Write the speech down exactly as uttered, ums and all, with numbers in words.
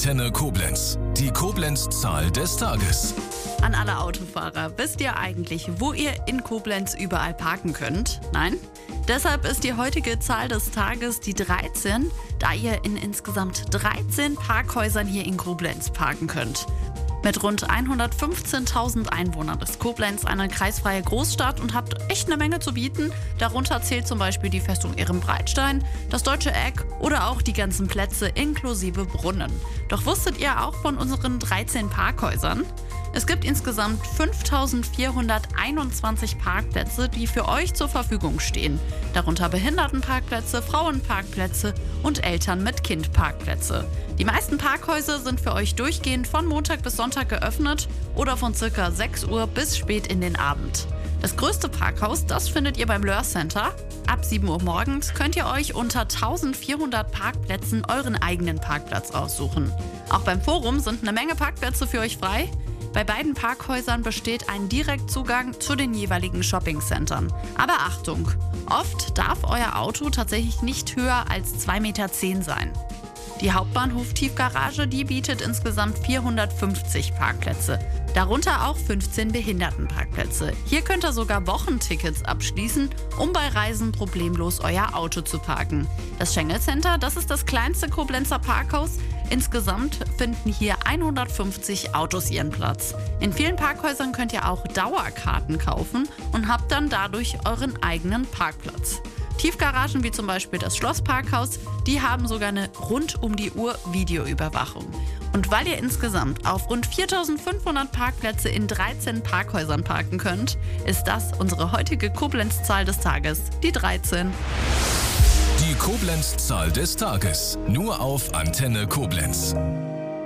Antenne Koblenz. Die Koblenz-Zahl des Tages. An alle Autofahrer, wisst ihr eigentlich, wo ihr in Koblenz überall parken könnt? Nein? Deshalb ist die heutige Zahl des Tages die dreizehn, da ihr in insgesamt dreizehn Parkhäusern hier in Koblenz parken könnt. Mit rund hundertfünfzehntausend Einwohnern ist Koblenz eine kreisfreie Großstadt und hat echt eine Menge zu bieten. Darunter zählt zum Beispiel die Festung Ehrenbreitstein, das Deutsche Eck oder auch die ganzen Plätze inklusive Brunnen. Doch wusstet ihr auch von unseren dreizehn Parkhäusern? Es gibt insgesamt fünftausendvierhunderteinundzwanzig Parkplätze, die für euch zur Verfügung stehen. Darunter Behindertenparkplätze, Frauenparkplätze und Eltern mit Kind Parkplätze. Die meisten Parkhäuser sind für euch durchgehend von Montag bis Sonntag geöffnet oder von ca. sechs Uhr bis spät in den Abend. Das größte Parkhaus, das findet ihr beim Löhr Center. Ab sieben Uhr morgens könnt ihr euch unter eintausendvierhundert Parkplätzen euren eigenen Parkplatz aussuchen. Auch beim Forum sind eine Menge Parkplätze für euch frei. Bei beiden Parkhäusern besteht ein Direktzugang zu den jeweiligen Shoppingcentern. Aber Achtung, oft darf euer Auto tatsächlich nicht höher als zwei Meter zehn sein. Die Hauptbahnhof-Tiefgarage, die bietet insgesamt vierhundertfünfzig Parkplätze, darunter auch fünfzehn Behindertenparkplätze. Hier könnt ihr sogar Wochentickets abschließen, um bei Reisen problemlos euer Auto zu parken. Das Schengel Center, das ist das kleinste Koblenzer Parkhaus. Insgesamt finden hier hundertfünfzig Autos ihren Platz. In vielen Parkhäusern könnt ihr auch Dauerkarten kaufen und habt dann dadurch euren eigenen Parkplatz. Tiefgaragen wie zum Beispiel das Schlossparkhaus, die haben sogar eine rund um die Uhr Videoüberwachung. Und weil ihr insgesamt auf rund viertausendfünfhundert Parkplätze in dreizehn Parkhäusern parken könnt, ist das unsere heutige Koblenz-Zahl des Tages, die dreizehn. Die Koblenz-Zahl des Tages. Nur auf Antenne Koblenz.